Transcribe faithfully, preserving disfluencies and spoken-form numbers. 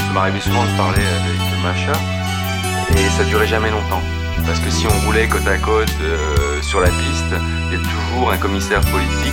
Ça m'arrivait souvent de parler avec Macha et ça durait jamais longtemps. Parce que si on roulait côte à côte euh, sur la piste, il y a toujours un commissaire politique